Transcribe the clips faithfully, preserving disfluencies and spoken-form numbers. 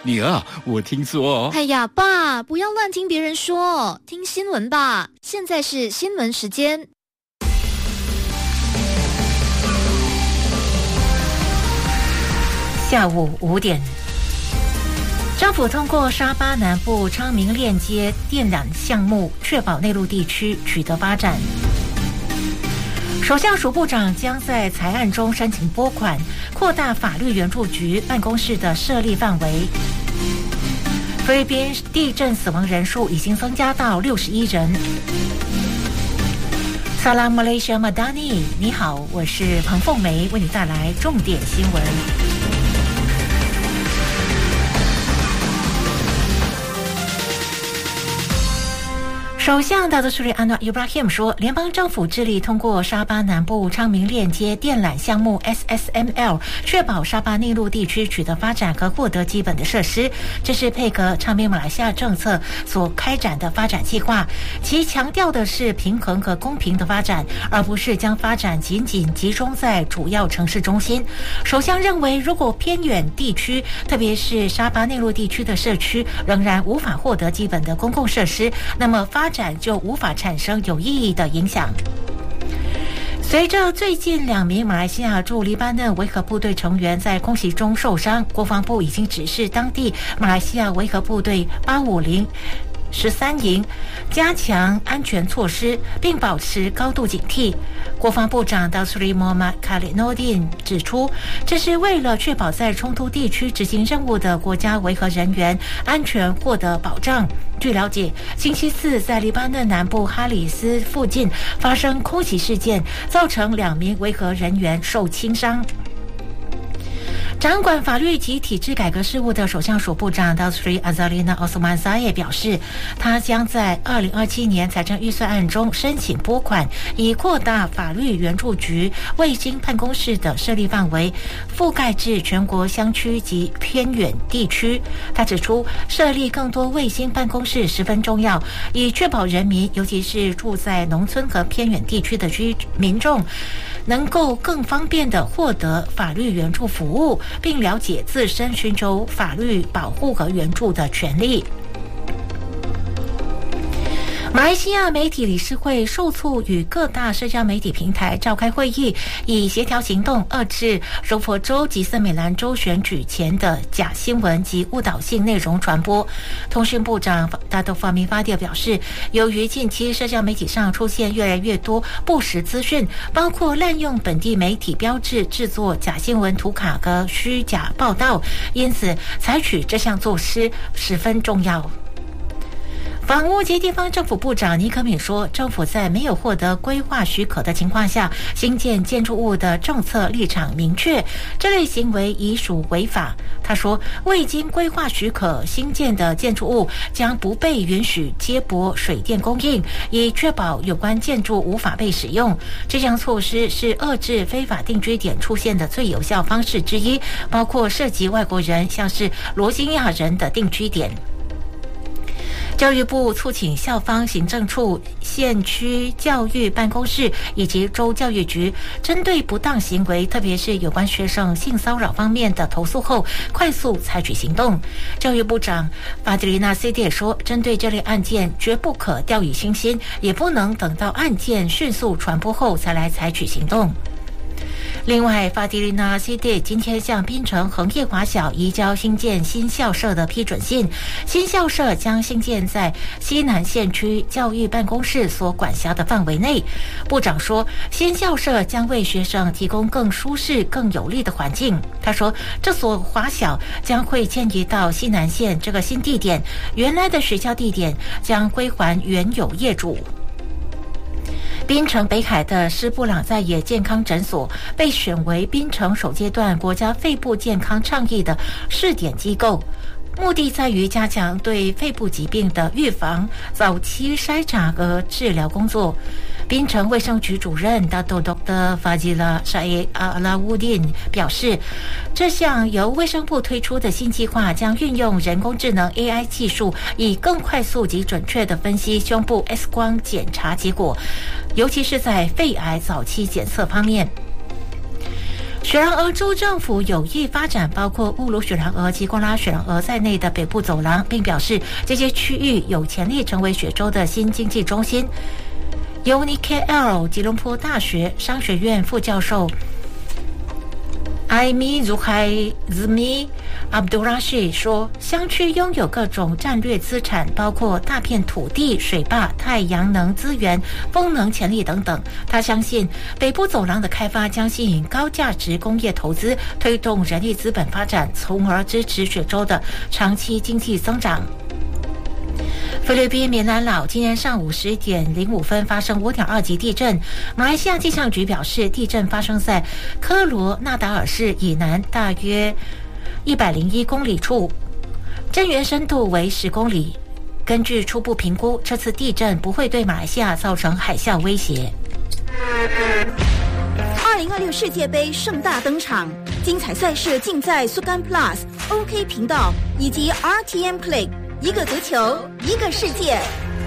女儿，我听说…… 哎呀，爸，不要乱听别人说，听新闻吧。现在是新闻时间。 下午五点，政府通过沙巴南部昌明链接电缆项目，确保内陆地区取得发展。首相署部长将在财案中申请拨款，扩大法律援助局办公室的设立范围。菲律宾地震死亡人数已经增加到六十一人。Salam Malaysia Madani， 你好，我是彭凤梅，为你带来重点新闻。首相达多苏里安诺伊布拉希姆说，联邦政府致力通过沙巴南部昌明链接电缆项目 S S M L， 确保沙巴内陆地区取得发展和获得基本的设施。这是配合昌明马来西亚政策所开展的发展计划，其强调的是平衡和公平的发展，而不是将发展仅仅集中在主要城市中心。首相认为，如果偏远地区，特别是沙巴内陆地区的社区仍然无法获得基本的公共设施，那么发展就无法产生有意义的影响。随着最近两名马来西亚驻黎巴嫩维和部队成员在空袭中受伤，国防部已经指示当地马来西亚维和部队八五零十三营加强安全措施，并保持高度警惕。国防部长达苏里莫马卡里诺丁指出，这是为了确保在冲突地区执行任务的国家维和人员安全获得保障。据了解，星期四在黎巴嫩南部哈里斯附近发生空袭事件，造成两名维和人员受轻伤。掌管法律及体制改革事务的首相署部长达苏里阿扎丽娜奥斯曼萨耶表示，他将在二零二七年财政预算案中申请拨款，以扩大法律援助局卫星办公室的设立范围，覆盖至全国乡区及偏远地区。他指出，设立更多卫星办公室十分重要，以确保人民，尤其是住在农村和偏远地区的居民众，能够更方便地获得法律援助服务，并了解自身寻求法律保护和援助的权利。马来西亚媒体理事会受促与各大社交媒体平台召开会议，以协调行动，遏制柔佛州及森美兰州选举前的假新闻及误导性内容传播。通讯部长大多法明发迪表示，由于近期社交媒体上出现越来越多不实资讯，包括滥用本地媒体标志制作假新闻图卡和虚假报道，因此采取这项措施十分重要。房屋及地方政府部长尼可敏说，政府在没有获得规划许可的情况下新建建筑物的政策立场明确，这类行为已属违法。他说，未经规划许可新建的建筑物将不被允许接驳水电供应，以确保有关建筑无法被使用。这项措施是遏制非法定居点出现的最有效方式之一，包括涉及外国人，像是罗兴亚人的定居点。教育部促请校方行政处、县区教育办公室以及州教育局针对不当行为，特别是有关学生性骚扰方面的投诉后，快速采取行动。教育部长法迪丽娜 C D 也说，针对这类案件绝不可掉以轻心，也不能等到案件迅速传播后才来采取行动。另外，法迪丽娜 C D 今天向槟城恒业华小移交新建新校舍的批准信，新校舍将兴建在西南县区教育办公室所管辖的范围内。部长说，新校舍将为学生提供更舒适、更有利的环境。他说，这所华小将会迁移到西南县这个新地点，原来的学校地点将归还原有业主。槟城北海的施布朗在野健康诊所被选为槟城首阶段国家肺部健康倡议的试点机构，目的在于加强对肺部疾病的预防、早期筛查和治疗工作。槟城卫生局主任大多 Doctor Fazila Syed Alauddin 表示，这项由卫生部推出的新计划将运用人工智能 A I 技术，以更快速及准确地分析胸部 X 光检查结果，尤其是在肺癌早期检测方面。 雪兰莪州政府有意发展包括乌鲁雪兰莪及贡拉雪兰莪在内的北部走廊，并表示这些区域有潜力成为雪州的新经济中心。U N I K L 吉隆坡大学商学院副教授艾米茹海兹米阿卜杜拉什说，乡区拥有各种战略资产，包括大片土地、水坝、太阳能资源、风能潜力等等。他相信北部走廊的开发将吸引高价值工业投资，推动人力资本发展，从而支持雪州的长期经济增长。菲律宾棉兰老今天上午十点零五分发生五点二级地震。马来西亚气象局表示，地震发生在科罗纳达尔市以南大约一百零一公里处，震源深度为十公里。根据初步评估，这次地震不会对马来西亚造成海啸威胁。 二零二六世界杯盛大登场，精彩赛事尽在苏干 Plus、O K 频道以及 R T M Click。一个足球，一个世界。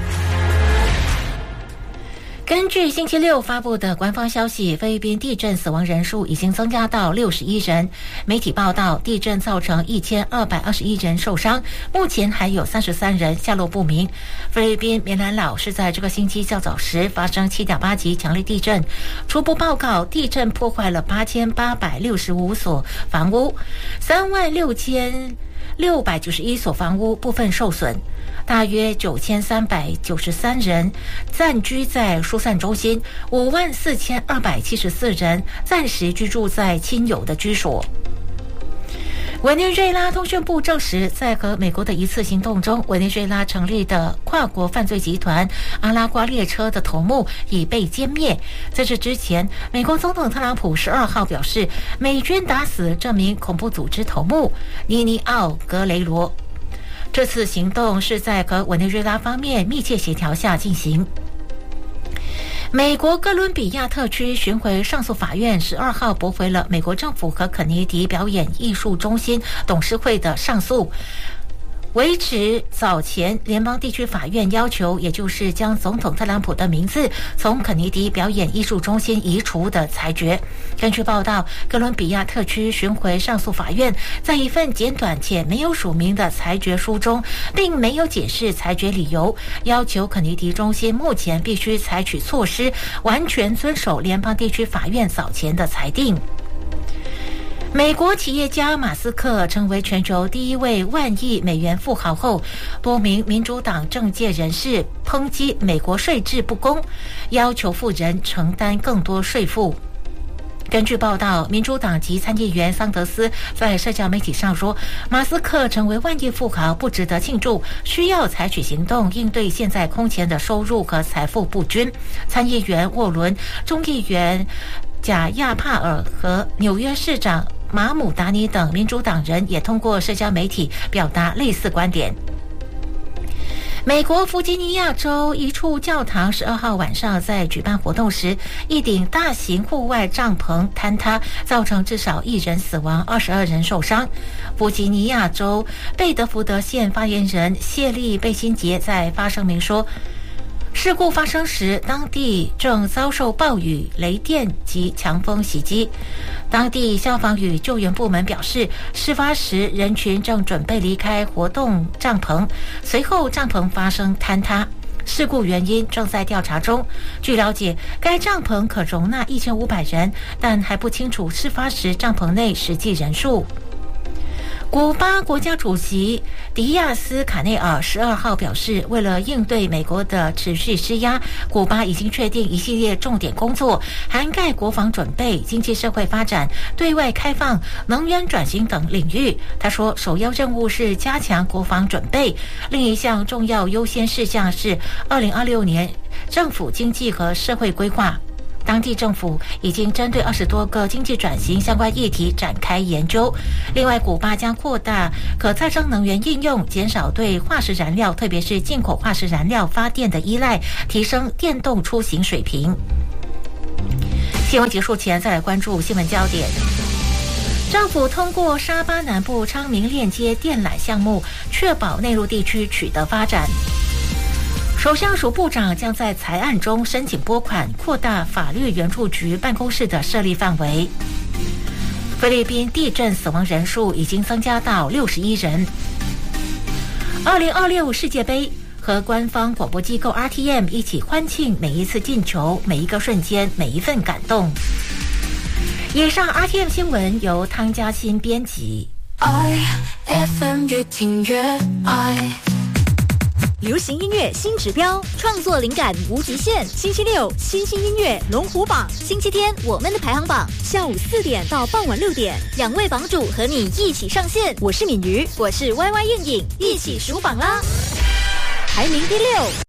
根据星期六发布的官方消息，菲律宾地震死亡人数已经增加到六十一人。媒体报道，地震造成一千二百二十一人受伤，目前还有三十三人下落不明。菲律宾棉兰老是在这个星期较早时发生七点八级强烈地震，初步报告地震破坏了八千八百六十五所房屋，三万六千六百九十一所房屋部分受损，大约九千三百九十三人暂居在疏散中心，五万四千二百七十四人暂时居住在亲友的居所。委内瑞拉通讯部证实，在和美国的一次行动中，委内瑞拉成立的跨国犯罪集团阿拉瓜列车的头目已被歼灭。在这之前，美国总统特朗普十二号表示，美军打死这名恐怖组织头目尼尼奥·格雷罗。这次行动是在和委内瑞拉方面密切协调下进行。美国哥伦比亚特区巡回上诉法院十二号驳回了美国政府和肯尼迪表演艺术中心董事会的上诉，维持早前联邦地区法院要求，也就是将总统特朗普的名字从肯尼迪表演艺术中心移除的裁决。根据报道，哥伦比亚特区巡回上诉法院在一份简短且没有署名的裁决书中，并没有解释裁决理由，要求肯尼迪中心目前必须采取措施，完全遵守联邦地区法院早前的裁定。美国企业家马斯克成为全球第一位万亿美元富豪后，多名民主党政界人士抨击美国税制不公，要求富人承担更多税负。根据报道，民主党籍参议员桑德斯在社交媒体上说，马斯克成为万亿富豪不值得庆祝，需要采取行动应对现在空前的收入和财富不均。参议员沃伦、众议员贾亚帕尔和纽约市长马姆达尼等民主党人也通过社交媒体表达类似观点。美国弗吉尼亚州一处教堂十二号晚上在举办活动时，一顶大型户外帐篷坍塌，造成至少一人死亡，二十二人受伤。弗吉尼亚州贝德福德县发言人谢利贝辛杰在发声明说，事故发生时，当地正遭受暴雨、雷电及强风袭击。当地消防与救援部门表示，事发时人群正准备离开活动帐篷，随后帐篷发生坍塌。事故原因正在调查中。据了解，该帐篷可容纳一千五百人，但还不清楚事发时帐篷内实际人数。古巴国家主席迪亚斯卡内尔十二号表示，为了应对美国的持续施压，古巴已经确定一系列重点工作，涵盖国防准备、经济社会发展、对外开放、能源转型等领域。他说，首要任务是加强国防准备，另一项重要优先事项是二零二六年政府经济和社会规划。当地政府已经针对二十多个经济转型相关议题展开研究。另外，古巴将扩大可再生能源应用，减少对化石燃料，特别是进口化石燃料发电的依赖，提升电动出行水平。新闻结束前，再来关注新闻焦点。政府通过沙巴南部昌明链接电缆项目，确保内陆地区取得发展。首相署部长将在财案中申请拨款，扩大法律援助局办公室的设立范围。 菲律宾地震死亡人数已经增加到六十一人。二零二六世界杯和官方广播机构 R T M 一起欢庆每一次进球、每一个瞬间、每一份感动。以上 R T M 新闻由汤嘉欣编辑。 I F M 越听越爱。 流行音乐新指标，创作灵感无极限。星期六新兴音乐龙虎榜，星期天我们的排行榜，下午四点到傍晚六点，两位榜主和你一起上线。我是敏瑜，我是 Y Y 应颖，一起数榜啦，排名第六。